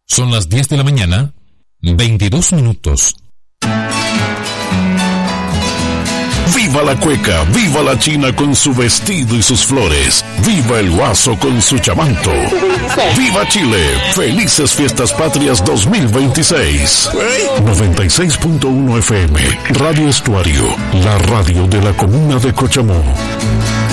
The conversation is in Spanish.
Son las 10 de la mañana, 22 minutos. ¡Viva la cueca! ¡Viva la china con su vestido y sus flores! ¡Viva el guaso con su chamanto! ¡Viva Chile! ¡Felices Fiestas Patrias 2026! 96.1 FM, Radio Estuario, la radio de la comuna de Cochamó.